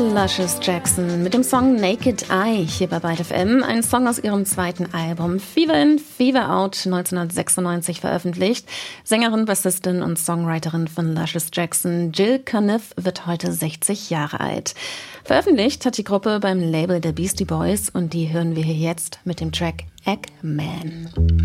Luscious Jackson mit dem Song Naked Eye hier bei Byte FM. Ein Song aus ihrem zweiten Album Fever In, Fever Out 1996 veröffentlicht. Sängerin, Bassistin und Songwriterin von Luscious Jackson, Jill Cuniff, wird heute 60 Jahre alt. Veröffentlicht hat die Gruppe beim Label der Beastie Boys und die hören wir hier jetzt mit dem Track Eggman.